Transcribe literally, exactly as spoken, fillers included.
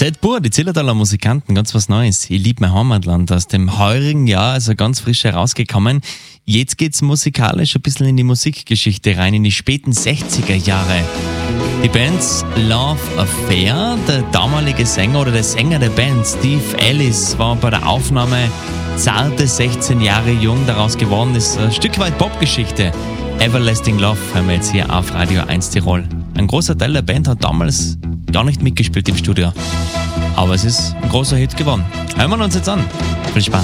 Red Bull, die Zillertaler Musikanten, ganz was Neues. Ich liebe mein Heimatland, aus dem heurigen Jahr, also ganz frisch herausgekommen. Jetzt geht's musikalisch ein bisschen in die Musikgeschichte rein, in die späten sechziger Jahre. Die Bands Love Affair, der damalige Sänger oder der Sänger der Band, Steve Ellis, war bei der Aufnahme zarte sechzehn Jahre jung. Daraus geworden ist ein Stück weit Popgeschichte. Everlasting Love hören wir jetzt hier auf Radio eins Tirol. Ein großer Teil der Band hat damals gar nicht mitgespielt im Studio. Aber es ist ein großer Hit geworden. Hören wir uns jetzt an. Viel Spaß.